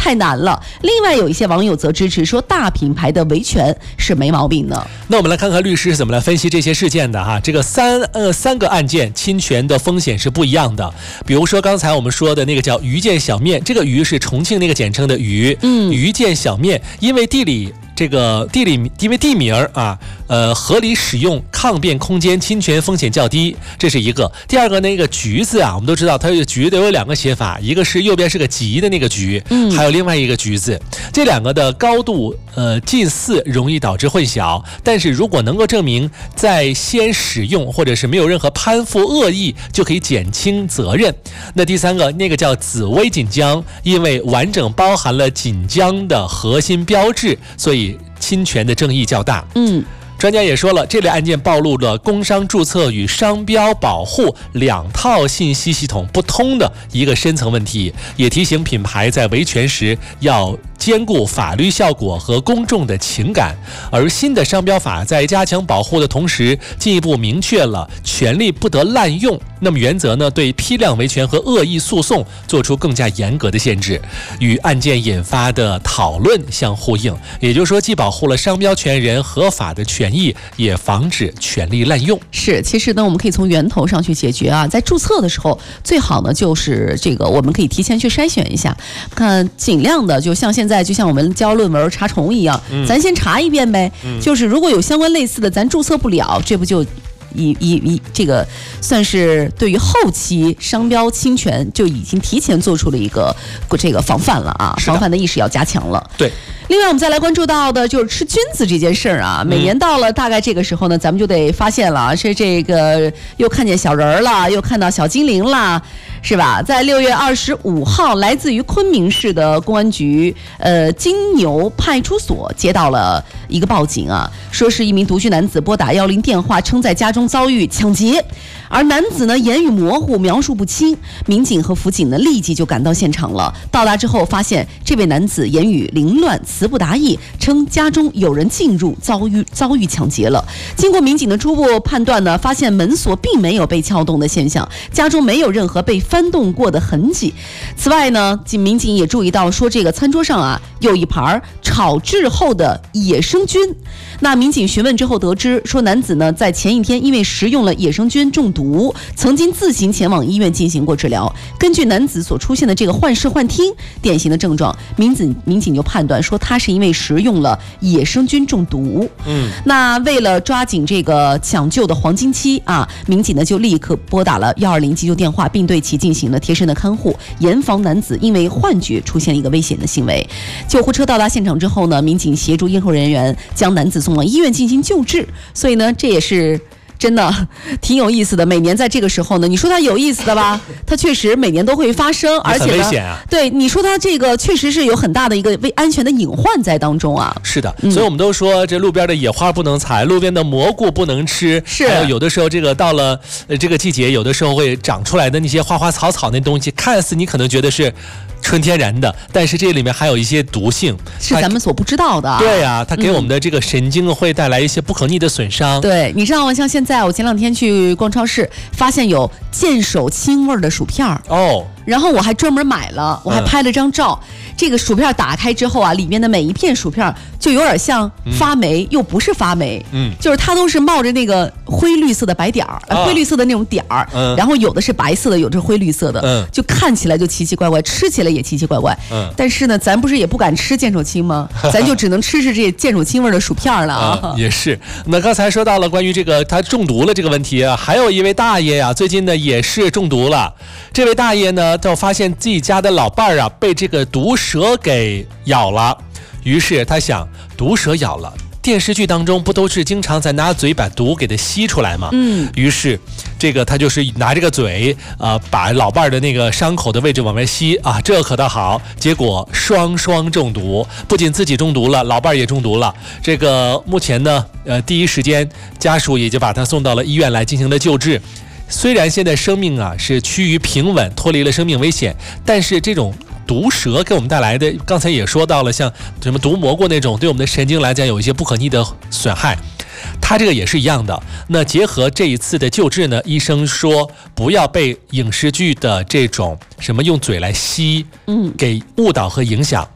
太难了。另外有一些网友则支持说大品牌的维权是没毛病的。 那我们来看看律师是怎么来分析这些事件的哈。这个三个案件侵权的风险是不一样的。比如说刚才我们说的那个叫鱼见小面，这个鱼是重庆那个简称的鱼，鱼见小面，因为地名啊，合理使用抗辩空间，侵权风险较低，这是一个。第二个那个橘子啊，我们都知道它橘都有两个写法，一个是右边是个吉的那个橘，还有另外一个橘子，这两个的高度近似，容易导致混淆。但是如果能够证明在先使用或者是没有任何攀附恶意，就可以减轻责任。那第三个那个叫紫薇锦江，因为完整包含了锦江的核心标志，所以侵权的争议较大。专家也说了，这类案件暴露了工商注册与商标保护两套信息系统不通的一个深层问题，也提醒品牌在维权时要兼顾法律效果和公众的情感。而新的商标法在加强保护的同时，进一步明确了权利不得滥用。那么原则呢，对批量维权和恶意诉讼做出更加严格的限制，与案件引发的讨论相呼应。也就是说，既保护了商标权人合法的权益，也防止权利滥用。 是，其实呢，我们可以从源头上去解决啊。在注册的时候，最好呢就是这个，我们可以提前去筛选一下，看尽量的，就像现在，就像我们交论文查重一样，咱先查一遍呗。就是如果有相关类似的，咱注册不了，这不就这个算是对于后期商标侵权就已经提前做出了一个这个防范了啊，防范的意识要加强了。 对。 另外我们再来关注到的就是吃菌子这件事儿啊，每年到了大概这个时候呢，咱们就得发现了，是这个又看见小人儿了，又看到小精灵了，是吧？在6月25号，来自于昆明市的公安局金牛派出所接到了一个报警啊，说是一名独居男子拨打110电话，称在家中遭遇抢劫，而男子呢言语模糊，描述不清。民警和辅警呢立即就赶到现场了，到达之后发现这位男子言语凌乱，词不达意，称家中有人进入，遭遇抢劫了。经过民警的初步判断呢，发现门锁并没有被撬动的现象，家中没有任何被翻动过的痕迹。此外呢，民警也注意到说，这个餐桌上啊有一盘炒制后的野生菌。那民警询问之后得知，说男子呢在前一天因为食用了野生菌中毒，曾经自行前往医院进行过治疗。根据男子所出现的这个幻视幻听典型的症状，民警就判断说他是因为食用了野生菌中毒。那为了抓紧这个抢救的黄金期啊，民警呢就立刻拨打了120急救电话，并对其进行了贴身的看护，严防男子因为幻觉出现一个危险的行为。救护车到达现场之后呢，民警协助医护人员将男子送往医院进行救治。所以呢，这也是真的挺有意思的。每年在这个时候呢，你说它有意思的吧，它确实每年都会发生，而且呢， 很危险啊。 对，你说它这个确实是有很大的一个为安全的隐患在当中啊。 是的，所以我们都说这路边的野花不能采，路边的蘑菇不能吃。 是， 还有的时候这个到了这个季节，有的时候会长出来的那些花花草草那东西，看似你可能觉得是纯天然的，但是这里面还有一些毒性， 是咱们所不知道的。 对啊，它给我们的这个神经会带来一些不可逆的损伤。 对，你知道吗？像现在我前2天去逛超市，发现有剑手青味的薯片哦，然后我还专门买了，我还拍了张照。这个薯片打开之后啊，里面的每一片薯片就有点像发霉，又不是发霉，就是它都是冒着那个灰绿色的白点儿，灰绿色的那种点儿，然后有的是白色的，有的是灰绿色的，就看起来就奇奇怪怪，吃起来也奇奇怪怪。但是呢，咱不是也不敢吃剑手青吗？咱就只能吃这剑手青味的薯片了啊。 也是。那刚才说到了关于这个他中毒了这个问题啊，还有一位大爷呀，最近呢也是中毒了。这位大爷呢，就发现自己家的老伴儿啊被这个毒蛇给咬了，于是他想，毒蛇咬了，电视剧当中不都是经常在拿嘴把毒给它吸出来吗？于是这个他就是拿这个嘴把老伴的那个伤口的位置往外吸啊，这可倒好，结果双中毒，不仅自己中毒了，老伴也中毒了。这个目前呢第一时间家属也就把他送到了医院来进行了救治。虽然现在生命啊是趋于平稳，脱离了生命危险，但是这种毒蛇给我们带来的，刚才也说到了，像什么毒蘑菇那种，对我们的神经来讲有一些不可逆的损害。它这个也是一样的。那结合这一次的救治呢，医生说不要被影视剧的这种什么用嘴来吸给误导和影响。